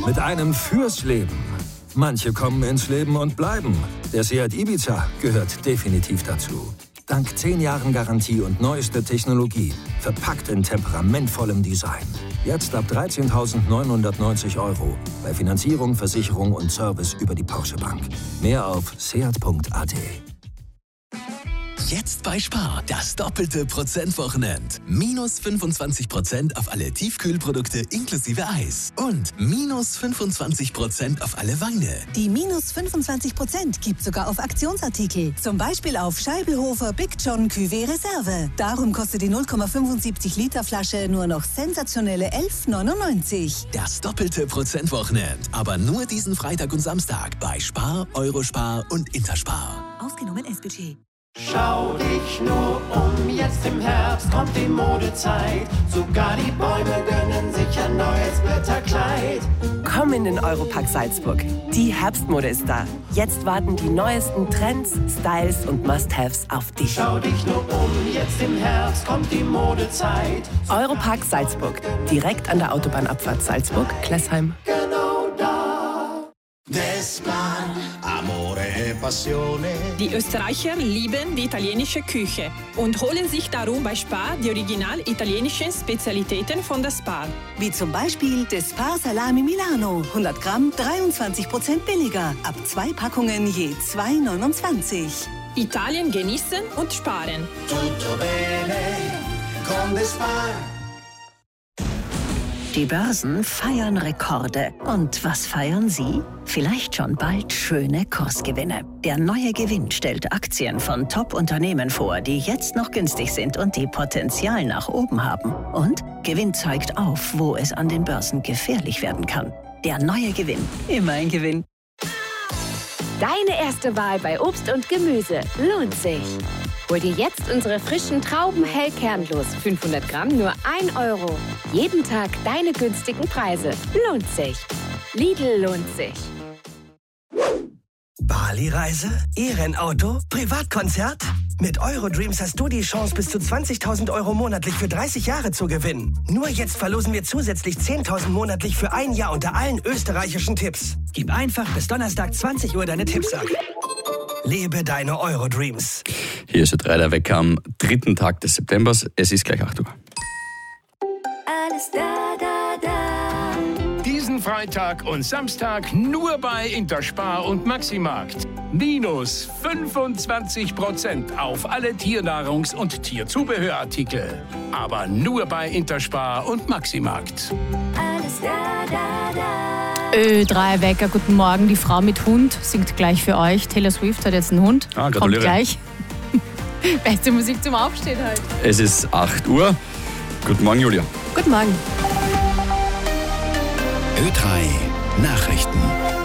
Mit einem fürs Leben. Manche kommen ins Leben und bleiben. Der Seat Ibiza gehört definitiv dazu. Dank 10 Jahren Garantie und neuester Technologie. Verpackt in temperamentvollem Design. Jetzt ab 13.990 €. Bei Finanzierung, Versicherung und Service über die Porsche Bank. Mehr auf seat.at. Jetzt bei Spar, das doppelte Prozentwochenende. Minus 25% auf alle Tiefkühlprodukte inklusive Eis. Und minus 25% auf alle Weine. Die minus 25% gibt sogar auf Aktionsartikel. Zum Beispiel auf Scheibelhofer Big John Cuvée Reserve. Darum kostet die 0,75 Liter Flasche nur noch sensationelle 11,99 €. Das doppelte Prozentwochenende. Aber nur diesen Freitag und Samstag bei Spar, Eurospar und Interspar. Ausgenommen S-Budget. Schau dich nur um, jetzt im Herbst kommt die Modezeit. Sogar die Bäume gönnen sich ein neues Blätterkleid. Komm in den Europack Salzburg. Die Herbstmode ist da. Jetzt warten die neuesten Trends, Styles und Must-Haves auf dich. Schau dich nur um, jetzt im Herbst kommt die Modezeit. Europack Salzburg. Direkt an der Autobahnabfahrt Salzburg-Klessheim. Genau da. Desman, Amore e Passione. Die Österreicher lieben die italienische Küche und holen sich darum bei Spar die original italienischen Spezialitäten von der Spar. Wie zum Beispiel das Spar Salami Milano. 100 Gramm, 23% billiger. Ab 2 Packungen je 2,29 €. Italien genießen und sparen. Tutto bene, con the Spar. Die Börsen feiern Rekorde. Und was feiern Sie? Vielleicht schon bald schöne Kursgewinne. Der neue Gewinn stellt Aktien von Top-Unternehmen vor, die jetzt noch günstig sind und die Potenzial nach oben haben. Und Gewinn zeigt auf, wo es an den Börsen gefährlich werden kann. Der neue Gewinn. Immer ein Gewinn. Deine erste Wahl bei Obst und Gemüse lohnt sich. Hol dir jetzt unsere frischen Trauben hell kernlos. 500 Gramm nur 1 €. Jeden Tag deine günstigen Preise. Lohnt sich. Lidl lohnt sich. Bali-Reise? Ehrenauto? Privatkonzert? Mit Eurodreams hast du die Chance, bis zu 20.000 € monatlich für 30 Jahre zu gewinnen. Nur jetzt verlosen wir zusätzlich 10.000 monatlich für 1 Jahr unter allen österreichischen Tipps. Gib einfach bis Donnerstag 20 Uhr deine Tipps ab. Lebe deine Eurodreams. Hier ist der Wecker am 3. Tag des Septembers. Es ist gleich 8 Uhr. Alles da, da, da. Diesen Freitag und Samstag nur bei Interspar und Maximarkt. Minus 25% auf alle Tiernahrungs- und Tierzubehörartikel. Aber nur bei Interspar und Maximarkt. Alles da, da, da. Ö3 Wecker, guten Morgen. Die Frau mit Hund singt gleich für euch. Taylor Swift hat jetzt einen Hund. Gratuliere. Kommt gleich. Beste Musik zum Aufstehen halt. Es ist 8 Uhr. Guten Morgen, Julia. Guten Morgen. Ö3 Nachrichten.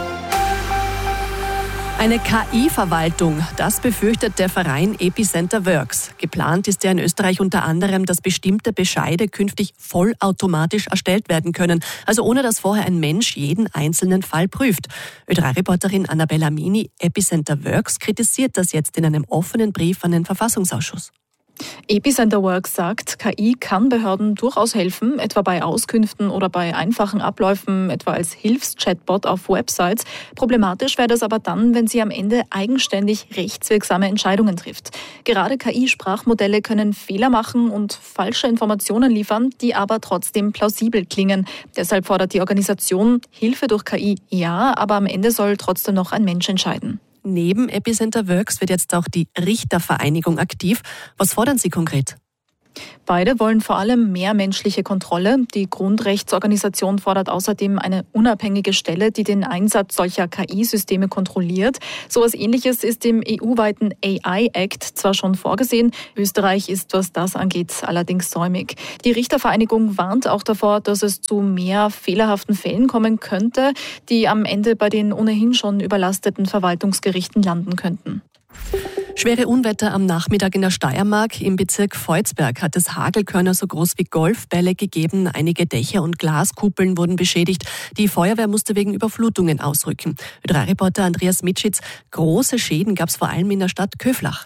Eine KI-Verwaltung, das befürchtet der Verein Epicenter Works. Geplant ist ja in Österreich unter anderem, dass bestimmte Bescheide künftig vollautomatisch erstellt werden können, also ohne dass vorher ein Mensch jeden einzelnen Fall prüft. Ö3-Reporterin Annabella Mini, Epicenter Works, kritisiert das jetzt in einem offenen Brief an den Verfassungsausschuss. Epicenter Works sagt, KI kann Behörden durchaus helfen, etwa bei Auskünften oder bei einfachen Abläufen, etwa als Hilfschatbot auf Websites. Problematisch wäre das aber dann, wenn sie am Ende eigenständig rechtswirksame Entscheidungen trifft. Gerade KI-Sprachmodelle können Fehler machen und falsche Informationen liefern, die aber trotzdem plausibel klingen. Deshalb fordert die Organisation Hilfe durch KI, ja, aber am Ende soll trotzdem noch ein Mensch entscheiden. Neben Epicenter Works wird jetzt auch die Richtervereinigung aktiv. Was fordern Sie konkret? Beide wollen vor allem mehr menschliche Kontrolle. Die Grundrechtsorganisation fordert außerdem eine unabhängige Stelle, die den Einsatz solcher KI-Systeme kontrolliert. So etwas Ähnliches ist im EU-weiten AI-Act zwar schon vorgesehen. Österreich ist, was das angeht, allerdings säumig. Die Richtervereinigung warnt auch davor, dass es zu mehr fehlerhaften Fällen kommen könnte, die am Ende bei den ohnehin schon überlasteten Verwaltungsgerichten landen könnten. Schwere Unwetter am Nachmittag in der Steiermark. Im Bezirk Volzberg hat es Hagelkörner so groß wie Golfbälle gegeben. Einige Dächer und Glaskuppeln wurden beschädigt. Die Feuerwehr musste wegen Überflutungen ausrücken. Ö3-Reporter Andreas Mitschitz, große Schäden gab es vor allem in der Stadt Köflach.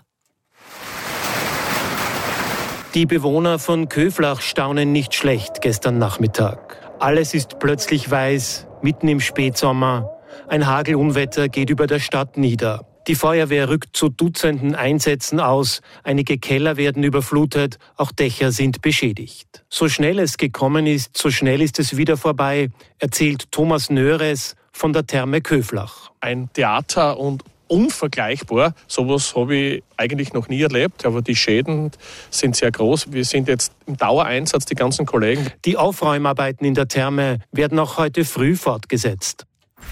Die Bewohner von Köflach staunen nicht schlecht gestern Nachmittag. Alles ist plötzlich weiß, mitten im Spätsommer. Ein Hagelunwetter geht über der Stadt nieder. Die Feuerwehr rückt zu Dutzenden Einsätzen aus. Einige Keller werden überflutet, auch Dächer sind beschädigt. So schnell es gekommen ist, so schnell ist es wieder vorbei, erzählt Thomas Nöres von der Therme Köflach. Ein Theater und unvergleichbar. Sowas habe ich eigentlich noch nie erlebt, aber die Schäden sind sehr groß. Wir sind jetzt im Dauereinsatz, die ganzen Kollegen. Die Aufräumarbeiten in der Therme werden auch heute früh fortgesetzt.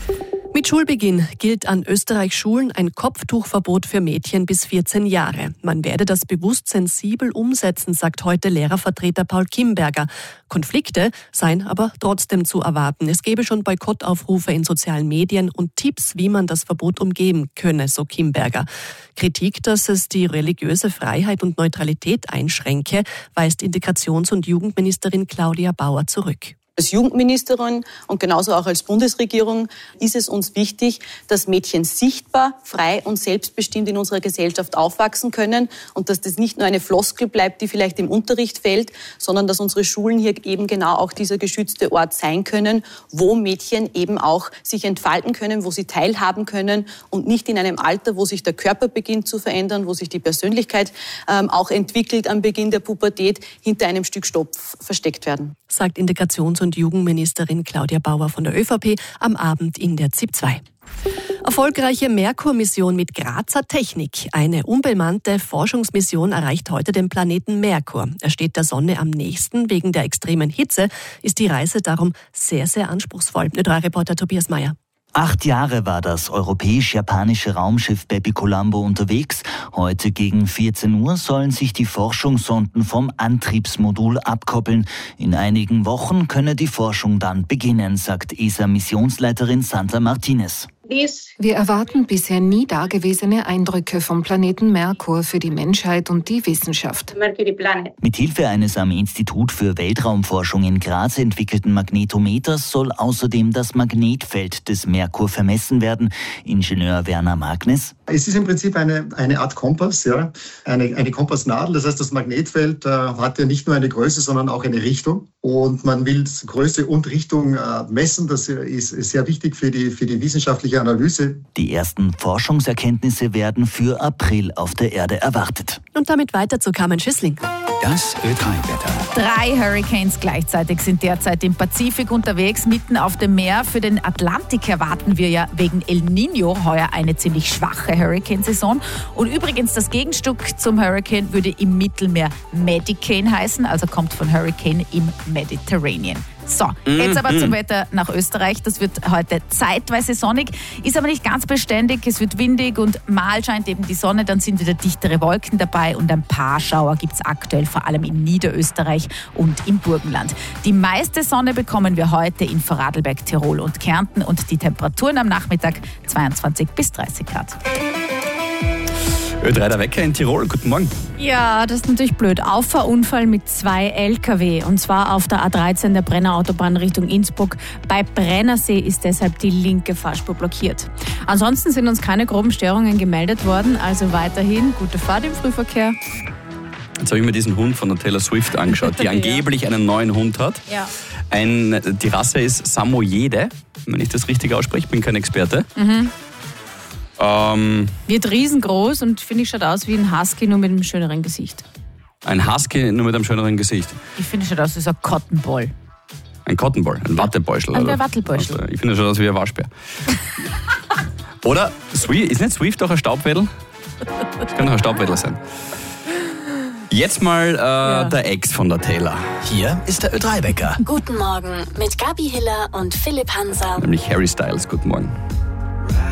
Mit Schulbeginn gilt an Österreichs Schulen ein Kopftuchverbot für Mädchen bis 14 Jahre. Man werde das bewusst sensibel umsetzen, sagt heute Lehrervertreter Paul Kimberger. Konflikte seien aber trotzdem zu erwarten. Es gebe schon Boykottaufrufe in sozialen Medien und Tipps, wie man das Verbot umgehen könne, so Kimberger. Kritik, dass es die religiöse Freiheit und Neutralität einschränke, weist Integrations- und Jugendministerin Claudia Bauer zurück. Als Jugendministerin und genauso auch als Bundesregierung ist es uns wichtig, dass Mädchen sichtbar, frei und selbstbestimmt in unserer Gesellschaft aufwachsen können und dass das nicht nur eine Floskel bleibt, die vielleicht im Unterricht fällt, sondern dass unsere Schulen hier eben genau auch dieser geschützte Ort sein können, wo Mädchen eben auch sich entfalten können, wo sie teilhaben können und nicht in einem Alter, wo sich der Körper beginnt zu verändern, wo sich die Persönlichkeit auch entwickelt am Beginn der Pubertät, hinter einem Stück Stoff versteckt werden. Sagt Integrations- und Jugendministerin Claudia Bauer von der ÖVP am Abend in der ZIP 2. Erfolgreiche Merkur-Mission mit Grazer Technik. Eine unbemannte Forschungsmission erreicht heute den Planeten Merkur. Er steht der Sonne am nächsten. Wegen der extremen Hitze ist die Reise darum sehr, sehr anspruchsvoll. Ö3-Reporter Tobias Meyer. 8 Jahre war das europäisch-japanische Raumschiff Bepi Colombo unterwegs. Heute gegen 14 Uhr sollen sich die Forschungssonden vom Antriebsmodul abkoppeln. In einigen Wochen könne die Forschung dann beginnen, sagt ESA-Missionsleiterin Sandra Martinez. Wir erwarten bisher nie dagewesene Eindrücke vom Planeten Merkur für die Menschheit und die Wissenschaft. Mithilfe eines am Institut für Weltraumforschung in Graz entwickelten Magnetometers soll außerdem das Magnetfeld des Merkur vermessen werden. Ingenieur Werner Magnes. Es ist im Prinzip eine Art Kompass, ja? eine Kompassnadel. Das heißt, das Magnetfeld hat ja nicht nur eine Größe, sondern auch eine Richtung. Und man will Größe und Richtung messen. Das ist sehr wichtig für die wissenschaftliche Analyse. Die ersten Forschungserkenntnisse werden für April auf der Erde erwartet. Und damit weiter zu Carmen Schüssling. Das Ö3-Wetter. 3 Hurricanes gleichzeitig sind derzeit im Pazifik unterwegs, mitten auf dem Meer. Für den Atlantik erwarten wir ja wegen El Niño heuer eine ziemlich schwache Hurricane-Saison. Und übrigens, das Gegenstück zum Hurricane würde im Mittelmeer Medicane heißen, also kommt von Hurricane im Mediterranean. So, jetzt aber zum Wetter nach Österreich. Das wird heute zeitweise sonnig, ist aber nicht ganz beständig. Es wird windig und mal scheint eben die Sonne, dann sind wieder dichtere Wolken dabei und ein paar Schauer gibt es aktuell, vor allem in Niederösterreich und im Burgenland. Die meiste Sonne bekommen wir heute in Vorarlberg, Tirol und Kärnten und die Temperaturen am Nachmittag 22 bis 30 Grad. Ö3 der Wecker in Tirol, guten Morgen. Ja, das ist natürlich blöd. Auffahrunfall mit 2 LKW und zwar auf der A13 der Brenner Autobahn Richtung Innsbruck. Bei Brennersee ist deshalb die linke Fahrspur blockiert. Ansonsten sind uns keine groben Störungen gemeldet worden, also weiterhin gute Fahrt im Frühverkehr. Jetzt habe ich mir diesen Hund von der Taylor Swift angeschaut, die angeblich einen neuen Hund hat. Ja. Die Rasse ist Samoyede, wenn ich das richtig ausspreche, bin kein Experte. Wird riesengroß und finde ich, schaut aus wie ein Husky, nur mit einem schöneren Gesicht. Ein Husky, nur mit einem schöneren Gesicht? Ich finde, schaut aus wie so ein Cotton Ball. Ein Cotton Ball, ein Wattebäuschel. Ein Wattebäuschel. Also, ich finde, schaut aus wie ein Waschbär. Oder, ist nicht Swift auch ein Staubwedel? Das kann doch ein Staubwedel sein. Jetzt mal der Ex von der Taylor. Hier ist der Ö3-Wecker. Guten Morgen mit Gabi Hiller und Philipp Hanser. Nämlich Harry Styles, guten Morgen.